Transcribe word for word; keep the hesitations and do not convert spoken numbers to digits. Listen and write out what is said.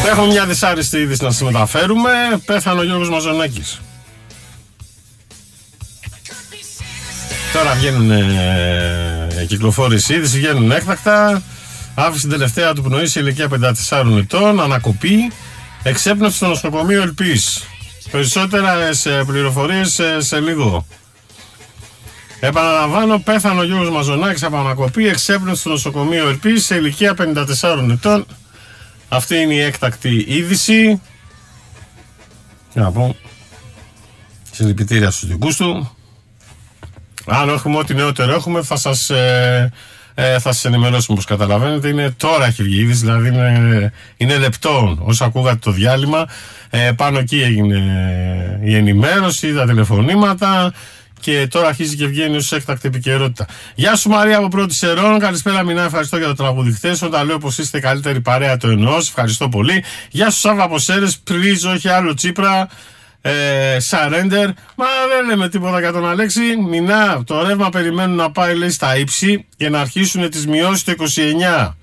Έχουμε μια δυσάρεστη είδηση να σας μεταφέρουμε. Πέθανε ο Γιώργος Μαζονάκης. Τώρα βγαίνουν ε, κυκλοφόρες είδηση, βγαίνουν έκτακτα. Άφησε την τελευταία του πνοή σε ηλικία πενήντα τεσσάρων ετών, ανακοπή, εξέπνευση στο νοσοκομείο Ελπής. Περισσότερα σε πληροφορίες σε, σε λίγο. Επαναλαμβάνω, πέθανε ο Γιώργος Μαζονάκης από ανακοπή, εξέπνευση στο νοσοκομείο Ελπής σε ηλικία πενήντα τεσσάρων ετών. Αυτή είναι η έκτακτη είδηση. Και να πω, συλληπιτήρια στους δικούς του. Αν έχουμε ό,τι νεότερο έχουμε, θα σας, ε, ε, θα σας ενημερώσουμε, όπως καταλαβαίνετε. Είναι τώρα έχει βγει η είδηση, δηλαδή είναι, είναι λεπτόν. Όσο ακούγατε το διάλειμμα, ε, πάνω εκεί έγινε η ενημέρωση, τα τηλεφωνήματα και τώρα αρχίζει και βγαίνει ως έκτακτη επικαιρότητα. Γεια σου Μαρία από Πρώτη Σερών, καλησπέρα Μινά, ευχαριστώ για το τραγούδι χθες. Όταν λέω πως είστε καλύτερη παρέα το εννοώ, ευχαριστώ πολύ. Γεια σου Σάββα από Σέρες, please, όχι άλλο Τσίπρα. Ε, surrender. Μα δεν λέμε τίποτα για τον Αλέξη. Μινά, το ρεύμα περιμένουν να πάει λέει στα ύψη και να αρχίσουν τις μειώσεις το είκοσι εννιά.